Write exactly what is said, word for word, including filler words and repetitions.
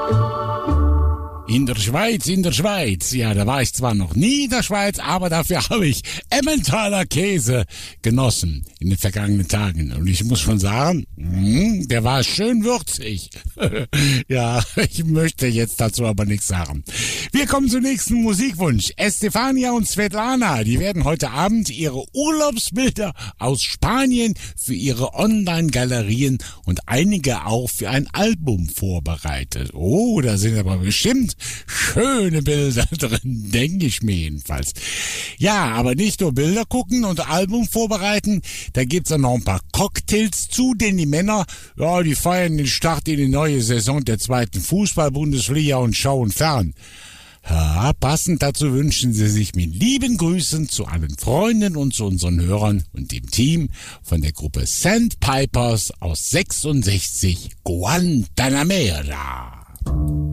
In der Schweiz, in der Schweiz. Ja, da war ich zwar noch nie in der Schweiz, aber dafür habe ich Emmentaler Käse genossen in den vergangenen Tagen. Und ich muss schon sagen, mh, der war schön würzig. Ja, ich möchte jetzt dazu aber nichts sagen. Wir kommen zum nächsten Musikwunsch. Estefania und Svetlana, die werden heute Abend ihre Urlaubsbilder aus Spanien für ihre Online-Galerien und einige auch für ein Album vorbereitet. Oh, da sind aber bestimmt schöne Bilder drin, denke ich mir jedenfalls. Ja, aber nicht nur Bilder gucken und Album vorbereiten, da gibt's auch noch ein paar Cocktails zu, denn die Männer, ja, die feiern den Start in die neue Saison der zweiten Fußball-Bundesliga und schauen fern. Ja, passend dazu wünschen sie sich mit lieben Grüßen zu allen Freunden und zu unseren Hörern und dem Team von der Gruppe Sandpipers aus sechsundsechzig Guantanamera.